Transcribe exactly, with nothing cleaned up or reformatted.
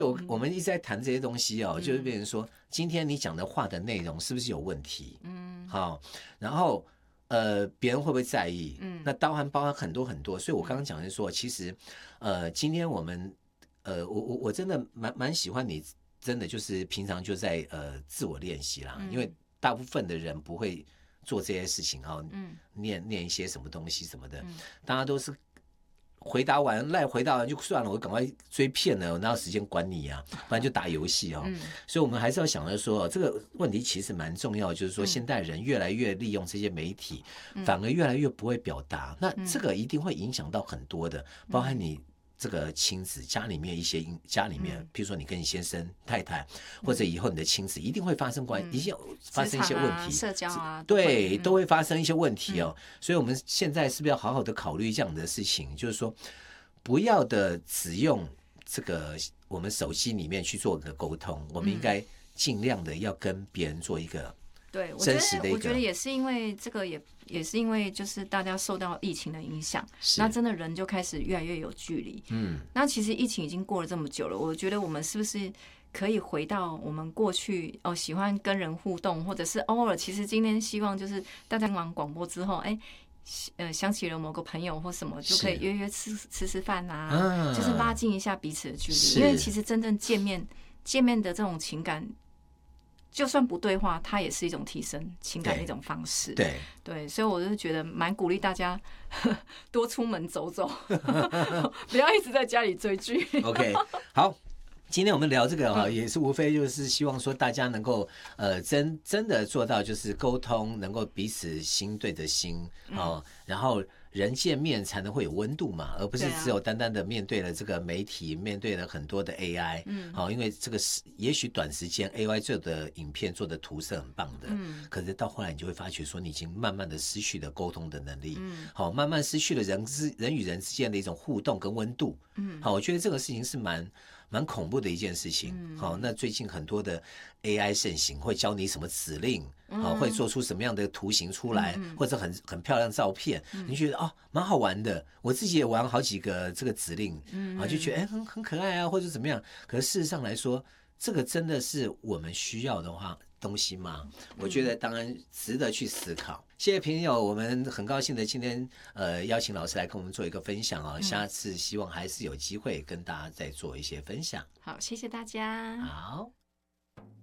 我我们一直在谈这些东西哦，嗯、就是变成说，今天你讲的话的内容是不是有问题？嗯，好，然后呃，别人会不会在意？嗯，那包含包含很多很多，所以我刚刚讲的是说，其实呃，今天我们呃，我我我真的蛮蛮喜欢你，真的就是平常就在呃自我练习啦，嗯、因为大部分的人不会做这些事情哦，嗯，念念一些什么东西什么的，嗯、大家都是。回答完赖回答完就算了，我赶快追片了，我哪有时间管你啊？不然就打游戏哦。嗯、所以我们还是要想着说，这个问题其实蛮重要，就是说现代人越来越利用这些媒体，嗯、反而越来越不会表达，那这个一定会影响到很多的，包含你。这个亲子家里面一些家里面，譬如说你跟你先生、太太，或者以后你的亲子，一定会发生关，一定发生一些问题， 啊、社交啊， 对，都会发生一些问题哦。嗯、所以我们现在是不是要好好的考虑这样的事情？就是说，不要的只用这个我们手机里面去做个沟通，我们应该尽量的要跟别人做一个。 对，我觉得我觉得也是因为这个也也是因为就是大家受到疫情的影响，那真的人就开始越来越有距离。嗯，那其实疫情已经过了这么久了，我觉得我们是不是可以回到我们过去哦，喜欢跟人互动，或者是偶尔其实今天希望就是大家听完广播之后，哎。呃，想起了某个朋友或什么，就可以约约吃吃吃饭啊，啊就是拉近一下彼此的距离。因为其实真正见面见面的这种情感。就算不对话，它也是一种提升情感的一种方式。 对对, 对，所以我就觉得蛮鼓励大家多出门走走，不要一直在家里追剧。 OK， 好。今天我们聊这个哈，也是无非就是希望说大家能够呃真真的做到就是沟通，能够彼此心对着心哦，然后人见面才能会有温度嘛，而不是只有单单的面对了这个媒体，面对了很多的 A I， 嗯，好，因为这个也许短时间 A I 做的影片做的图是很棒的，嗯，可是到后来你就会发觉说你已经慢慢的失去了沟通的能力，嗯，好，慢慢失去了人之人与人之间的一种互动跟温度，嗯，好，我觉得这个事情是蛮。蛮恐怖的一件事情，好、嗯哦，那最近很多的 A I 盛行，会教你什么指令，好、嗯，会做出什么样的图形出来，嗯、或者很很漂亮的照片，嗯、你觉得哦，蛮好玩的。我自己也玩好几个这个指令，嗯，啊，就觉得哎，很很可爱啊，或者怎么样。可是事实上来说，这个真的是我们需要的话东西吗？我觉得当然值得去思考。谢谢朋友，我们很高兴的今天呃邀请老师来跟我们做一个分享哦，下次希望还是有机会跟大家再做一些分享。 好，谢谢大家。 好。